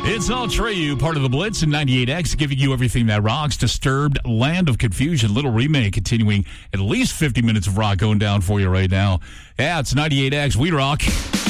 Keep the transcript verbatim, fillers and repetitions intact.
It's all Treyu, part of the Blitz and ninety-eight X, giving you everything that rocks. Disturbed, Land of Confusion, Little Remake, continuing at least fifty minutes of rock going down for you right now. Yeah, it's ninety-eight X. We rock.